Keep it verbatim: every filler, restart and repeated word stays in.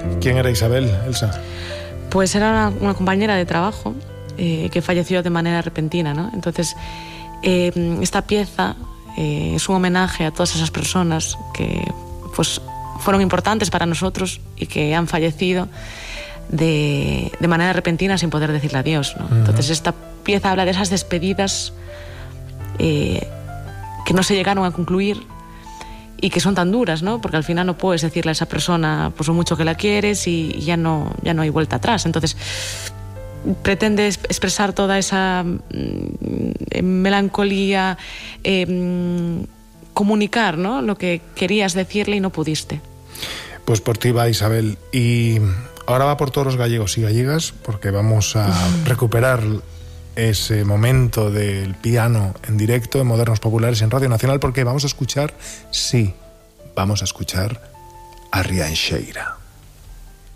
¿Quién era Isabel, Elsa? Pues era una, una compañera de trabajo eh, que falleció de manera repentina, ¿no? Entonces, eh, esta pieza eh, es un homenaje a todas esas personas que pues, fueron importantes para nosotros y que han fallecido de, de manera repentina sin poder decirle adiós, ¿no? Uh-huh. Entonces, esta pieza habla de esas despedidas eh, que no se llegaron a concluir y que son tan duras, ¿no? Porque al final no puedes decirle a esa persona pues lo mucho que la quieres y ya no, ya no hay vuelta atrás. Entonces pretende expresar toda esa mm, melancolía, eh, comunicar, ¿no? Lo que querías decirle y no pudiste. Pues por ti va, Isabel. Y ahora va por todos los gallegos y gallegas, porque vamos a recuperar ese momento del piano en directo en Modernos Populares en Radio Nacional, porque vamos a escuchar, sí, vamos a escuchar a Rianxeira.